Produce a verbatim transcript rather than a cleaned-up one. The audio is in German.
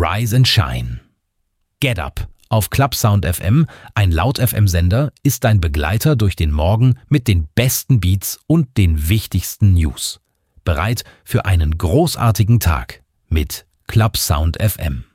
Rise and Shine. Get Up auf Clubsound F M, ein Laut-F M-Sender, ist dein Begleiter durch den Morgen mit den besten Beats und den wichtigsten News. Bereit für einen großartigen Tag mit Clubsound F M.